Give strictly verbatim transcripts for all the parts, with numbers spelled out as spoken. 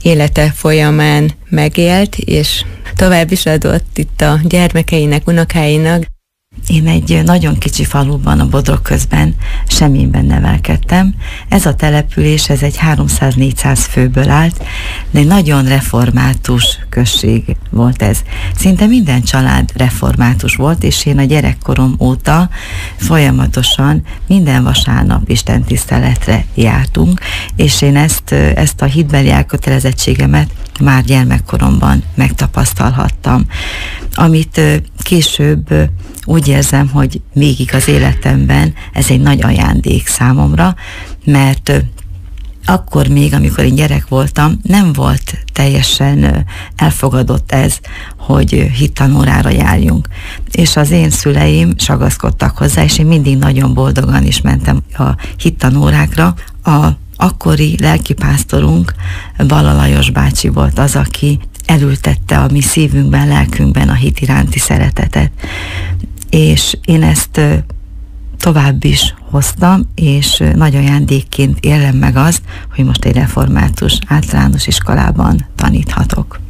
élete folyamán megélt, és tovább is adott itt a gyermekeinek, unokáinak. Én egy nagyon kicsi faluban, a Bodrogközben, Semjénben nevelkedtem. Ez a település, ez egy háromszáz-négyszáz főből állt, de egy nagyon református község volt ez. Szinte minden család református volt, és én a gyerekkorom óta folyamatosan minden vasárnap istentiszteletre jártunk, és én ezt, ezt a hitbeli elkötelezettségemet már gyermekkoromban megtapasztalhattam. Amit később úgy érzem, hogy végig az életemben ez egy nagy ajándék számomra, mert akkor még, amikor én gyerek voltam, nem volt teljesen elfogadott ez, hogy hittanórára járjunk. És az én szüleim sagaszkodtak hozzá, és én mindig nagyon boldogan is mentem a hittanórákra. A akkori lelkipásztorunk, Balla Lajos bácsi volt az, aki elültette a mi szívünkben, lelkünkben a hit iránti szeretetet. És én ezt tovább is hoztam, és nagy ajándékként élem meg azt, hogy most egy református általános iskolában taníthatok.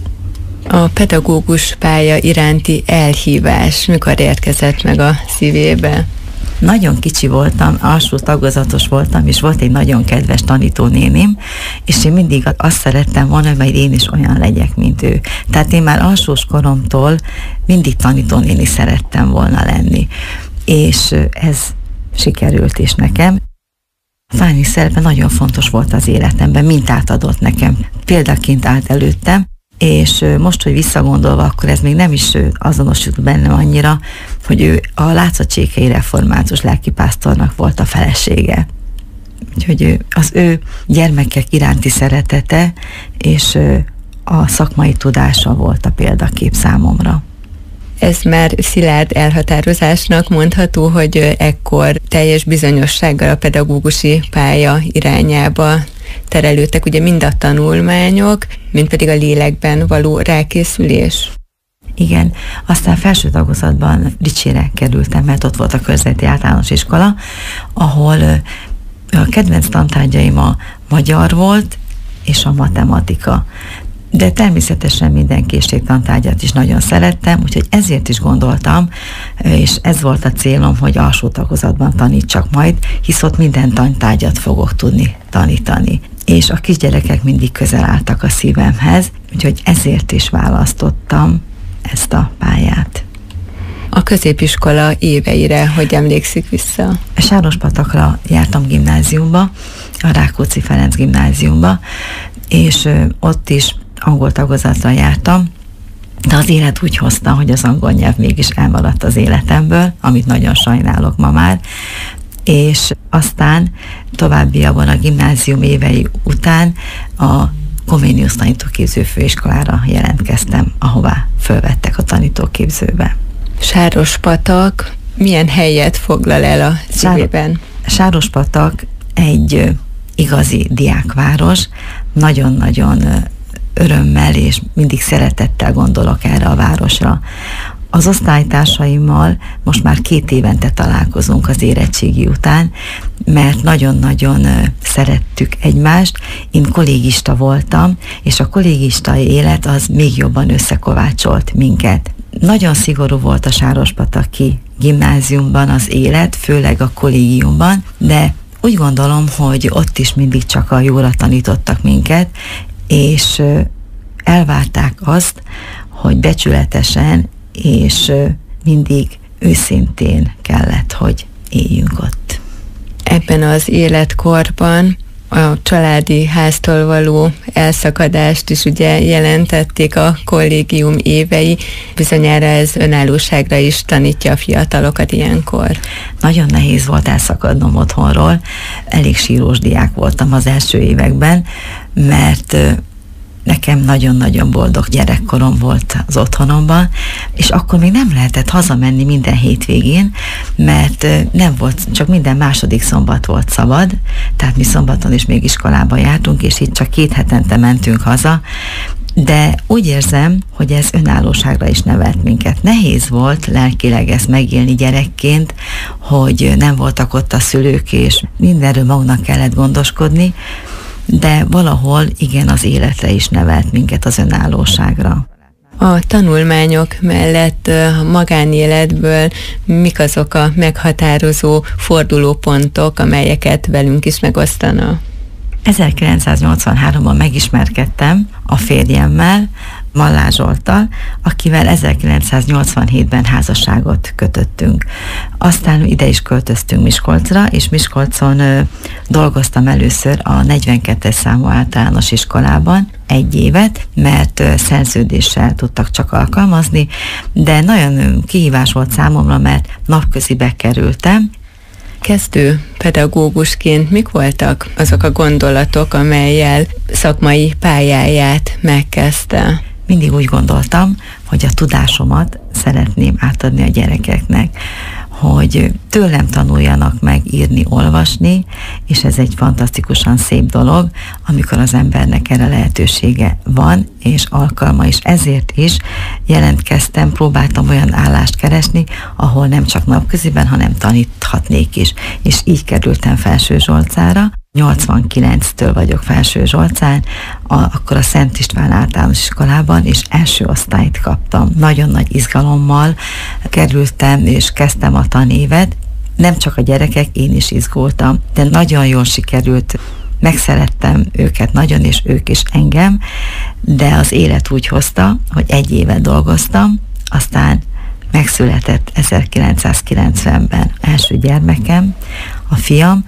A pedagógus pálya iránti elhívás mikor érkezett meg a szívébe? Nagyon kicsi voltam, alsó tagozatos voltam, és volt egy nagyon kedves tanítónénim, és én mindig azt szerettem volna, hogy majd én is olyan legyek, mint ő. Tehát én már alsós koromtól mindig tanítónéni szerettem volna lenni. És ez sikerült is nekem. A tanító szerepe nagyon fontos volt az életemben, mintát adott nekem, példaként állt előttem, és most, hogy visszagondolva, akkor ez még nem is azonosult bennem annyira, hogy ő a látszatcsékei református lelkipásztornak volt a felesége. Úgyhogy ő, az ő gyermekek iránti szeretete és a szakmai tudása volt a példakép számomra. Ez már szilárd elhatározásnak mondható, hogy ekkor teljes bizonyossággal a pedagógusi pálya irányába terelődtek ugye mind a tanulmányok, mind pedig a lélekben való rákészülés. Igen, aztán felső tagozatban Ricsére kerültem, mert ott volt a körzeti általános iskola, ahol a kedvenc tantárgyaim a magyar volt, és a matematika. De természetesen minden készségtantárgyat is nagyon szerettem, úgyhogy ezért is gondoltam, és ez volt a célom, hogy alsó tagozatban tanítsak majd, hisz ott minden tantárgyat fogok tudni tanítani. És a kisgyerekek mindig közel álltak a szívemhez, úgyhogy ezért is választottam ezt a pályát. A középiskola éveire, hogy emlékszik vissza? Sárospatakra jártam gimnáziumba, a Rákóczi Ferenc gimnáziumba, és ott is angol tagozatra jártam, de az élet úgy hozta, hogy az angol nyelv mégis elmaradt az életemből, amit nagyon sajnálok ma már, és aztán továbbiakban a gimnázium évei után a Comenius tanítóképző főiskolára jelentkeztem, ahová fölvettek a tanítóképzőbe. Sárospatak milyen helyet foglal el a szívében? Sárospatak egy igazi diákváros, nagyon-nagyon örömmel és mindig szeretettel gondolok erre a városra. Az osztálytársaimmal most már két évente találkozunk az érettségi után, mert nagyon-nagyon szerettük egymást. Én kollégista voltam, és a kollégista élet az még jobban összekovácsolt minket. Nagyon szigorú volt a sárospataki gimnáziumban az élet, főleg a kollégiumban, de úgy gondolom, hogy ott is mindig csak a jóra tanítottak minket, és elvárták azt, hogy becsületesen és mindig őszintén kellett, hogy éljünk ott. Ebben az életkorban a családi háztól való elszakadást is ugye jelentették a kollégium évei. Bizonyára ez önállóságra is tanítja a fiatalokat ilyenkor. Nagyon nehéz volt elszakadnom otthonról. Elég sírós diák voltam az első években, mert nekem nagyon-nagyon boldog gyerekkorom volt az otthonomban, és akkor még nem lehetett hazamenni minden hétvégén, mert nem volt, csak minden második szombat volt szabad, tehát mi szombaton is még iskolába jártunk, és itt csak két hetente mentünk haza, de úgy érzem, hogy ez önállóságra is nevelt minket. Nehéz volt lelkileg ezt megélni gyerekként, hogy nem voltak ott a szülők, és mindenről magunknak kellett gondoskodni, de valahol igen az életre is nevelt minket, az önállóságra. A tanulmányok mellett a magánéletből mik azok a meghatározó fordulópontok, amelyeket velünk is megosztana? ezerkilencszáznyolcvanháromban megismerkedtem a férjemmel, Mallás Zsolttal, akivel ezerkilencszáznyolcvanhétben házasságot kötöttünk. Aztán ide is költöztünk Miskolcra, és Miskolcon ö, dolgoztam először a negyvenkettes számú általános iskolában egy évet, mert ö, szerződéssel tudtak csak alkalmazni, de nagyon kihívás volt számomra, mert napközibe kerültem. Kezdő pedagógusként mik voltak azok a gondolatok, amellyel szakmai pályáját megkezdte? Mindig úgy gondoltam, hogy a tudásomat szeretném átadni a gyerekeknek, hogy tőlem tanuljanak meg írni, olvasni, és ez egy fantasztikusan szép dolog, amikor az embernek erre lehetősége van, és alkalma is. Ezért is jelentkeztem, próbáltam olyan állást keresni, ahol nem csak napköziben, hanem taníthatnék is. És így kerültem Felsőzsolcára. nyolcvankilenctől vagyok Felsőzsolcán, a, akkor a Szent István általános iskolában, és első osztályt kaptam. Nagyon nagy izgalommal kerültem, és kezdtem a tanévet. Nem csak a gyerekek, én is izgultam, de nagyon jól sikerült. Megszerettem őket nagyon, és ők is engem, de az élet úgy hozta, hogy egy évet dolgoztam, aztán megszületett ezerkilencszázkilencvenben első gyermekem, a fiam,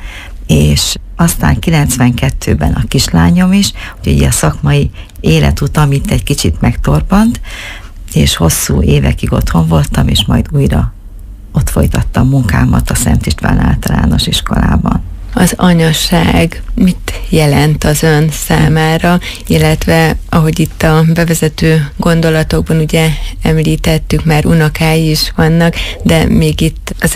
és aztán kilencvenkettőben a kislányom is, úgyhogy a szakmai életutam itt egy kicsit megtorpant, és hosszú évekig otthon voltam, és majd újra ott folytattam munkámat a Szent István általános iskolában. Az anyaság mit jelent az ön számára, illetve ahogy itt a bevezető gondolatokban ugye említettük, már unokái is vannak, de még itt az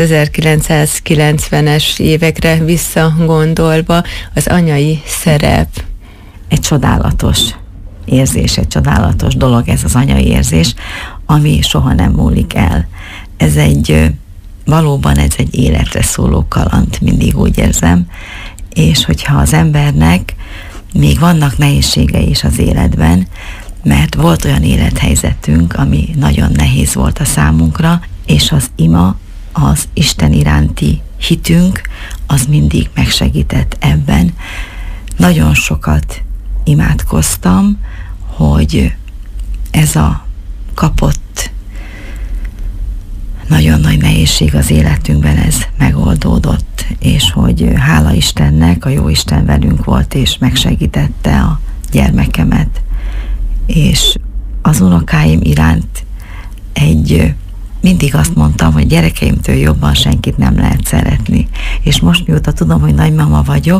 ezerkilencszázkilencvenes évekre visszagondolva az anyai szerep. Egy csodálatos érzés, egy csodálatos dolog ez az anyai érzés, ami soha nem múlik el. Ez egy Valóban ez egy életre szóló kaland, mindig úgy érzem, és hogyha az embernek még vannak nehézségei is az életben, mert volt olyan élethelyzetünk, ami nagyon nehéz volt a számunkra, és az ima, az Isten iránti hitünk, az mindig megsegített ebben. Nagyon sokat imádkoztam, hogy ez a kapott nagyon nagy nehézség az életünkben ez megoldódott, és hogy hála Istennek, a Jóisten velünk volt, és megsegítette a gyermekemet. És az unokáim iránt egy, mindig azt mondtam, hogy gyerekeimtől jobban senkit nem lehet szeretni. És most mióta tudom, hogy nagymama vagyok,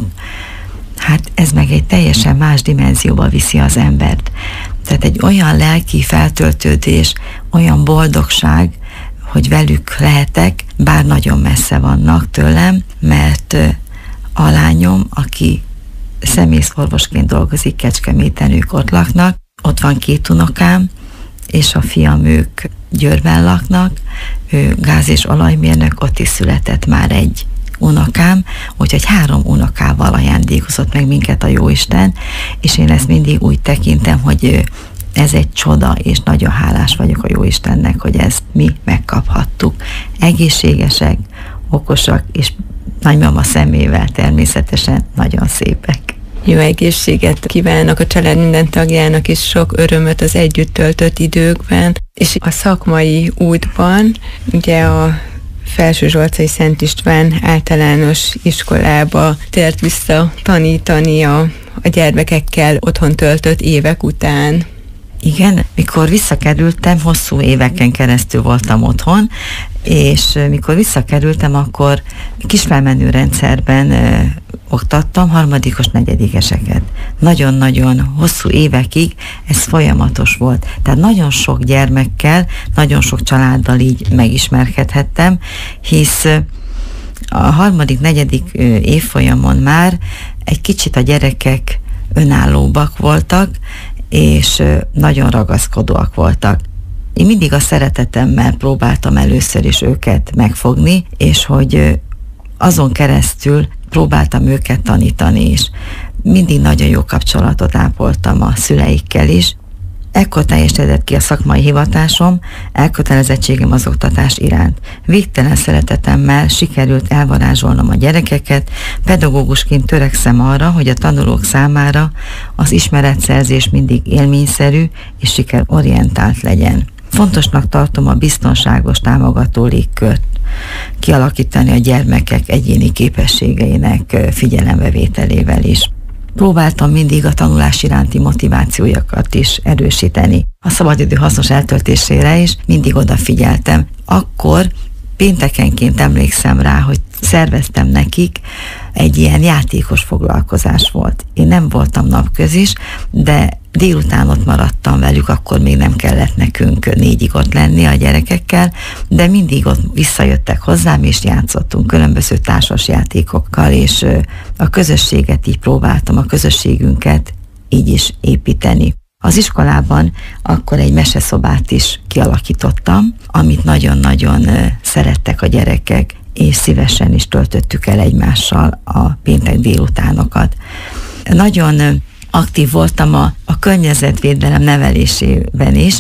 hát ez meg egy teljesen más dimenzióba viszi az embert. Tehát egy olyan lelki feltöltődés, olyan boldogság, hogy velük lehetek, bár nagyon messze vannak tőlem, mert a lányom, aki szemészorvosként dolgozik Kecskeméten, ők ott laknak, ott van két unokám, és a fiam, ők Győrben laknak, ő gáz- és olajmérnök, ott is született már egy unokám, úgyhogy három unokával ajándékozott meg minket a Jóisten, és én ezt mindig úgy tekintem, hogy ez egy csoda, és nagyon hálás vagyok a Jóistennek, hogy ezt mi megkaphattuk. Egészségesek, okosak, és nagymama szemével természetesen nagyon szépek. Jó egészséget kívánok a család minden tagjának, és sok örömöt az együtt töltött időkben, és a szakmai útban, ugye a Felsőzsolcai Szent István általános iskolába tért vissza tanítani a, a gyermekekkel otthon töltött évek után. Igen, mikor visszakerültem, hosszú éveken keresztül voltam otthon, és mikor visszakerültem, akkor kisfelmenő rendszerben ö, oktattam harmadikos, negyedikeseket. Nagyon-nagyon hosszú évekig ez folyamatos volt. Tehát nagyon sok gyermekkel, nagyon sok családdal így megismerkedhettem, hisz a harmadik, negyedik évfolyamon már egy kicsit a gyerekek önállóbbak voltak, és nagyon ragaszkodóak voltak. Én mindig a szeretetemmel próbáltam először is őket megfogni, és hogy azon keresztül próbáltam őket tanítani is. mindig nagyon jó kapcsolatot ápoltam a szüleikkel is. Ekkor teljesedett ki a szakmai hivatásom, elkötelezettségem az oktatás iránt. Végtelen szeretetemmel sikerült elvarázsolnom a gyerekeket, pedagógusként törekszem arra, hogy a tanulók számára az ismeretszerzés mindig élményszerű és sikerorientált legyen. Fontosnak tartom a biztonságos, támogató légkört kialakítani a gyermekek egyéni képességeinek figyelembevételével is. Próbáltam mindig a tanulás iránti motivációjukat is erősíteni. A szabadidő hasznos eltöltésére is mindig odafigyeltem. Akkor péntekenként emlékszem rá, hogy szerveztem nekik, egy ilyen játékos foglalkozás volt. Én nem voltam napközis, de délután ott maradtam velük, akkor még nem kellett nekünk négyig ott lenni a gyerekekkel, de mindig ott visszajöttek hozzám, és játszottunk különböző társas játékokkal, és a közösséget így próbáltam, a közösségünket így is építeni. Az iskolában akkor egy meseszobát is kialakítottam, amit nagyon-nagyon szerettek a gyerekek, és szívesen is töltöttük el egymással a péntek délutánokat. Nagyon aktív voltam a, a környezetvédelem nevelésében is,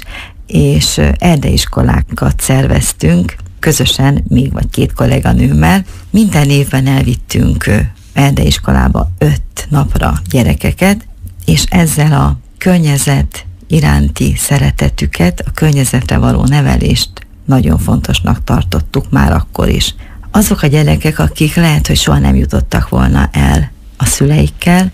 és erdeiskolákat szerveztünk, közösen, még vagy két kolléganőmmel. Minden évben elvittünk erdeiskolába öt napra gyerekeket, és ezzel a környezet iránti szeretetüket, a környezetre való nevelést nagyon fontosnak tartottuk már akkor is. Azok a gyerekek, akik lehet, hogy soha nem jutottak volna el a szüleikkel,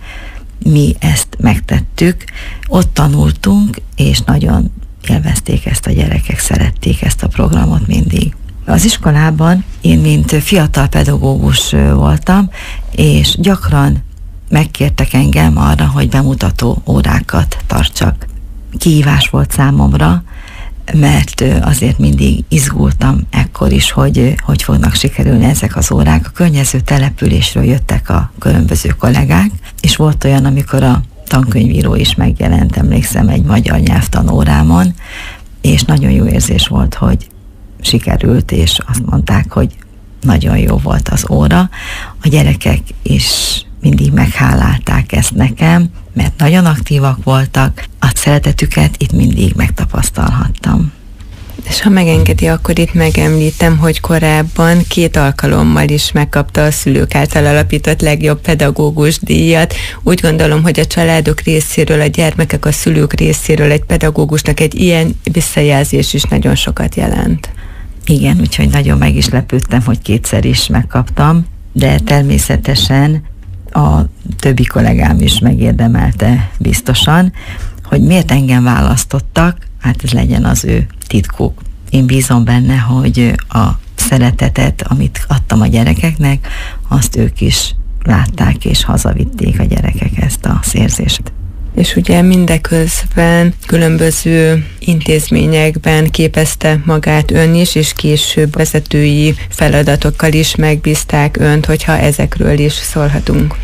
mi ezt megtettük, ott tanultunk, és nagyon élvezték ezt a gyerekek, szerették ezt a programot mindig. Az iskolában én, mint fiatal pedagógus voltam, és gyakran megkértek engem arra, hogy bemutató órákat tartsak. Kihívás volt számomra, mert azért mindig izgultam ekkor is, hogy hogy fognak sikerülni ezek az órák. A környező településről jöttek a különböző kollégák, és volt olyan, amikor a tankönyvíró is megjelent, emlékszem, egy magyar nyelvtanórámon, és nagyon jó érzés volt, hogy sikerült, és azt mondták, hogy nagyon jó volt az óra. A gyerekek is mindig meghálálták ezt nekem, mert nagyon aktívak voltak, a szeretetüket itt mindig megtapasztalhattam. És ha megengedi, akkor itt megemlítem, hogy korábban két alkalommal is megkapta a szülők által alapított legjobb pedagógus díjat. Úgy gondolom, hogy a családok részéről, a gyermekek, a szülők részéről egy pedagógusnak egy ilyen visszajelzés is nagyon sokat jelent. Igen, úgyhogy nagyon meg is lepődtem, hogy kétszer is megkaptam, de természetesen a többi kollégám is megérdemelte biztosan, hogy miért engem választottak, hát ez legyen az ő titkuk. Én bízom benne, hogy a szeretetet, amit adtam a gyerekeknek, azt ők is látták, és hazavitték a gyerekek ezt az érzést. És ugye mindeközben különböző intézményekben képezte magát ön is, és később vezetői feladatokkal is megbízták önt, hogyha ezekről is szólhatunk.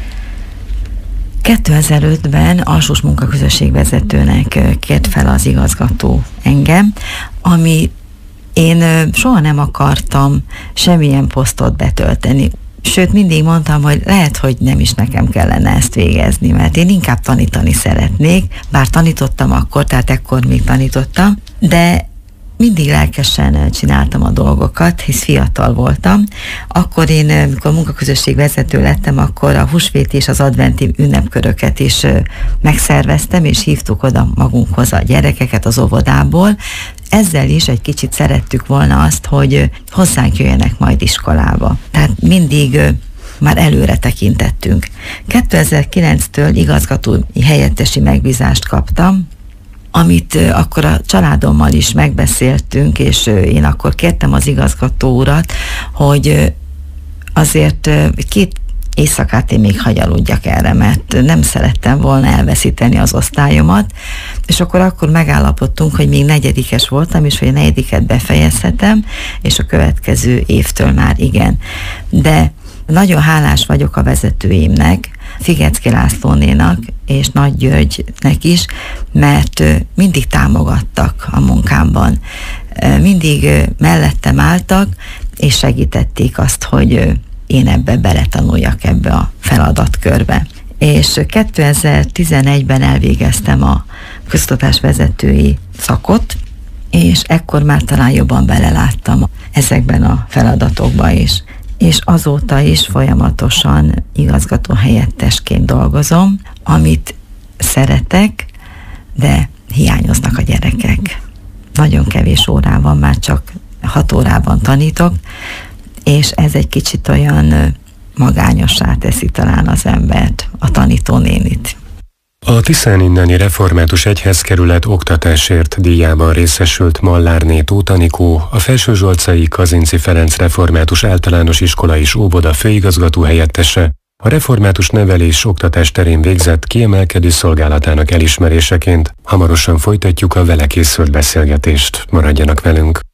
kétezer-ötben alsós munkaközösség vezetőnek kért fel az igazgató engem, ami én soha nem akartam semmilyen posztot betölteni. Sőt, mindig mondtam, hogy lehet, hogy nem is nekem kellene ezt végezni, mert én inkább tanítani szeretnék, bár tanítottam akkor, tehát ekkor még tanítottam, de mindig lelkesen csináltam a dolgokat, hisz fiatal voltam. Akkor én, amikor munkaközösség vezető lettem, akkor a húsvét és az adventi ünnepköröket is megszerveztem, és hívtuk oda magunkhoz a gyerekeket az óvodából. Ezzel is egy kicsit szerettük volna azt, hogy hozzánk jöjjenek majd iskolába. Tehát mindig már előre tekintettünk. kétezer-kilenctől igazgatói helyettesi megbízást kaptam, amit akkor a családommal is megbeszéltünk, és én akkor kértem az igazgató urat, hogy azért két éjszakát én még hagyaludjak erre, mert nem szerettem volna elveszíteni az osztályomat, és akkor akkor megállapodtunk, hogy még negyedikes voltam, és hogy a negyediket befejezhetem, és a következő évtől már igen. De nagyon hálás vagyok a vezetőimnek, Figecki Lászlónénak és Nagy Györgynek is, mert mindig támogattak a munkámban. Mindig mellettem álltak, és segítették azt, hogy én ebbe beletanuljak ebbe a feladatkörbe. és kétezer-tizenegyben elvégeztem a közoktatás vezetői szakot, és ekkor már talán jobban beleláttam ezekben a feladatokba is. És azóta is folyamatosan igazgató helyettesként dolgozom, amit szeretek, de hiányoznak a gyerekek. Nagyon kevés órán van, már csak hat órában tanítok, és ez egy kicsit olyan magányossá teszi talán az embert, a tanítónénit. A Tiszán inneni református egyházkerület oktatásért díjában részesült Mallárné Tóth Anikó, a Felsőzsolcai Kazinczy Ferenc Református Általános Iskola és Óvoda főigazgató helyettese, a református nevelés oktatás terén végzett kiemelkedő szolgálatának elismeréseként. Hamarosan folytatjuk a vele készült beszélgetést. Maradjanak velünk!